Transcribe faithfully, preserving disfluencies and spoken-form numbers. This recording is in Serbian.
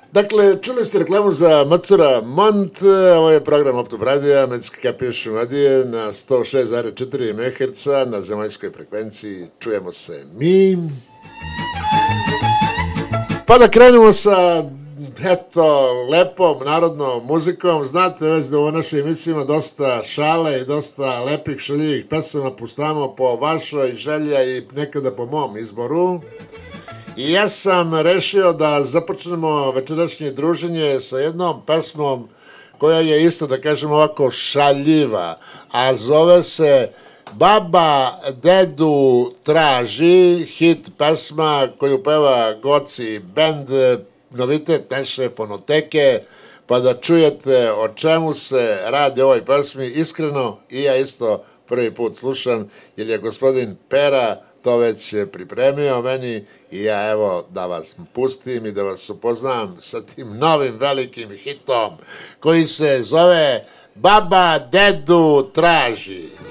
Dakle, čuli ste reklamu za Macura Mont, ovo je program Optop Radija, medicinski kapiješ Šumadije na sto šest zarez četiri megaherca na zemaljskoj frekvenciji, čujemo se mi. Pa da krenemo sa, eto, lepom narodnom muzikom. Znate već da u našoj emisiji ima dosta šale i dosta lepih šaljivih pesama, pustamo po vašoj želja i nekada po mom izboru. I ja sam rešio da započnemo večerašnje druženje sa jednom pesmom koja je isto, da kažem ovako, šaljiva, a zove se Baba dedu traži, hit pesma koju peva Goci band, novitet naše fonoteke, pa da čujete o čemu se radi o ovoj pesmi. Iskreno, i ja isto prvi put slušam, jer je gospodin Pera to već pripremio meni i ja evo da vas pustim i da vas upoznam sa tim novim velikim hitom koji se zove Baba dedu traži.